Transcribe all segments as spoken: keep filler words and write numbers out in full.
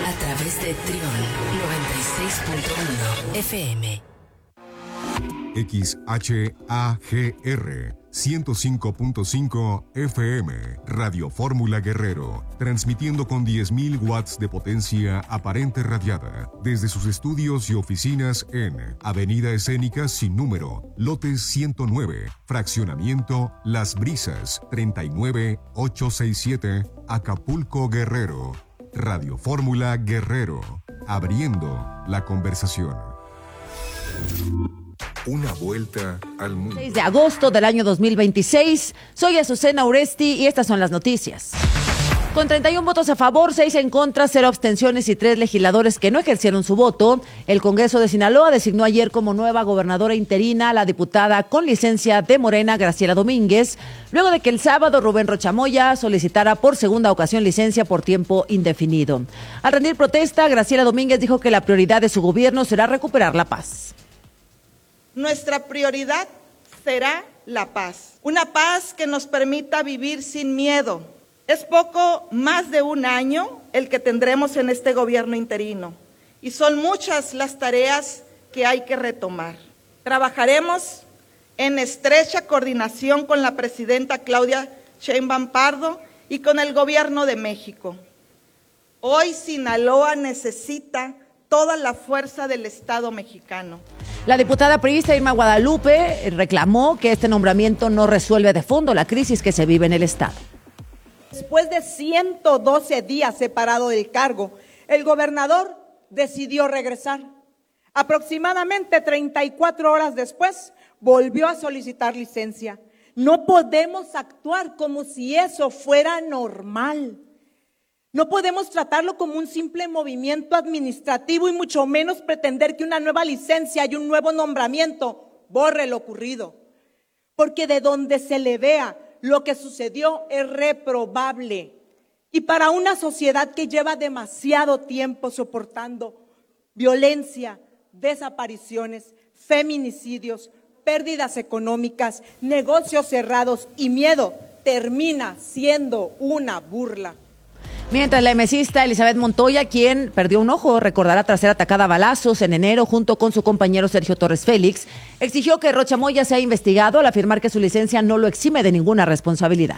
A través de Trión noventa y seis punto uno F M. X H A G R ciento cinco punto cinco F M, Radio Fórmula Guerrero, transmitiendo con diez mil watts de potencia aparente radiada desde sus estudios y oficinas en Avenida Escénica Sin Número, lote ciento nueve, fraccionamiento Las Brisas, treinta y nueve mil ochocientos sesenta y siete, Acapulco, Guerrero. Radio Fórmula Guerrero, abriendo la conversación. Una vuelta al mundo. seis de agosto del año dos mil veintiséis. Soy Azucena Uresti y estas son las noticias. Con treinta y uno votos a favor, seis en contra, cero abstenciones y tres legisladores que no ejercieron su voto, el Congreso de Sinaloa designó ayer como nueva gobernadora interina a la diputada con licencia de Morena, Graciela Domínguez, luego de que el sábado Rubén Rocha Moya solicitara por segunda ocasión licencia por tiempo indefinido. Al rendir protesta, Graciela Domínguez dijo que la prioridad de su gobierno será recuperar la paz. Nuestra prioridad será la paz, una paz que nos permita vivir sin miedo. Es poco más de un año el que tendremos en este gobierno interino y son muchas las tareas que hay que retomar. Trabajaremos en estrecha coordinación con la presidenta Claudia Sheinbaum Pardo y con el gobierno de México. Hoy Sinaloa necesita toda la fuerza del Estado mexicano. La diputada priista Irma Guadalupe reclamó que este nombramiento no resuelve de fondo la crisis que se vive en el Estado. Después de ciento doce días separado del cargo, el gobernador decidió regresar. Aproximadamente treinta y cuatro horas después, volvió a solicitar licencia. No podemos actuar como si eso fuera normal. No podemos tratarlo como un simple movimiento administrativo y mucho menos pretender que una nueva licencia y un nuevo nombramiento borre lo ocurrido. Porque de donde se le vea lo que sucedió es reprobable. Y para una sociedad que lleva demasiado tiempo soportando violencia, desapariciones, feminicidios, pérdidas económicas, negocios cerrados y miedo, termina siendo una burla. Mientras la emesista Elizabeth Montoya, quien perdió un ojo, recordará tras ser atacada a balazos en enero junto con su compañero Sergio Torres Félix, exigió que Rocha Moya sea investigado al afirmar que su licencia no lo exime de ninguna responsabilidad.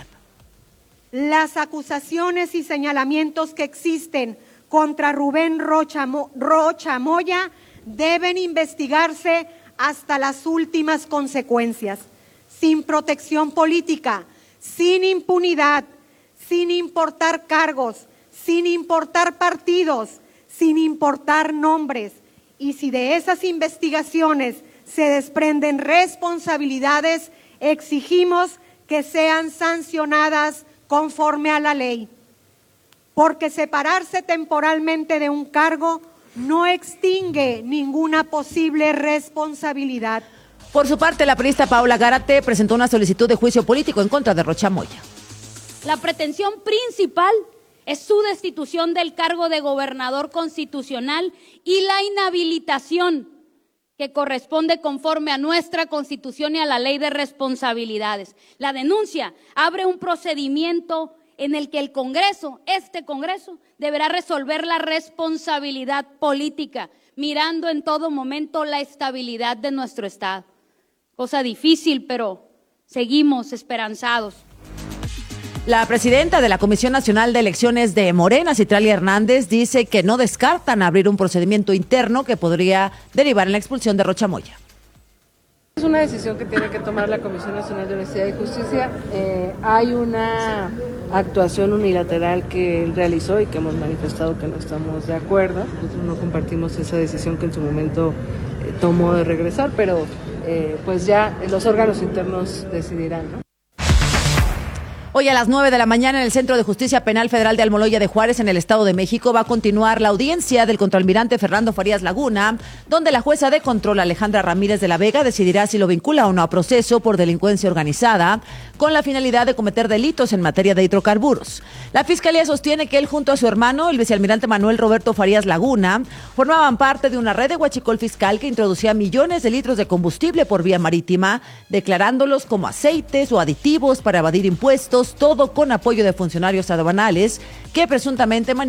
Las acusaciones y señalamientos que existen contra Rubén Rocha, Mo- Rocha Moya deben investigarse hasta las últimas consecuencias, sin protección política, sin impunidad, sin importar cargos, sin importar partidos, sin importar nombres. Y si de esas investigaciones se desprenden responsabilidades, exigimos que sean sancionadas conforme a la ley. Porque separarse temporalmente de un cargo no extingue ninguna posible responsabilidad. Por su parte, la periodista Paola Gárate presentó una solicitud de juicio político en contra de Rocha Moya. La pretensión principal es su destitución del cargo de gobernador constitucional y la inhabilitación que corresponde conforme a nuestra Constitución y a la Ley de Responsabilidades. La denuncia abre un procedimiento en el que el Congreso, este Congreso, deberá resolver la responsabilidad política, mirando en todo momento la estabilidad de nuestro Estado. Cosa difícil, pero seguimos esperanzados. La presidenta de la Comisión Nacional de Elecciones de Morena, Citralia Hernández, dice que no descartan abrir un procedimiento interno que podría derivar en la expulsión de Rocha Moya. Es una decisión que tiene que tomar la Comisión Nacional de Honestidad y Justicia. Eh, hay una actuación unilateral que él realizó y que hemos manifestado que no estamos de acuerdo. Nosotros no compartimos esa decisión que en su momento eh, tomó de regresar, pero eh, pues ya los órganos internos decidirán, ¿no? Hoy a las nueve de la mañana en el Centro de Justicia Penal Federal de Almoloya de Juárez, en el Estado de México, va a continuar la audiencia del contraalmirante Fernando Farías Laguna, donde la jueza de control Alejandra Ramírez de la Vega decidirá si lo vincula o no a proceso por delincuencia organizada, con la finalidad de cometer delitos en materia de hidrocarburos. La Fiscalía sostiene que él, junto a su hermano, el vicealmirante Manuel Roberto Farías Laguna, formaban parte de una red de huachicol fiscal que introducía millones de litros de combustible por vía marítima, declarándolos como aceites o aditivos para evadir impuestos, todo con apoyo de funcionarios aduanales que presuntamente manipulaban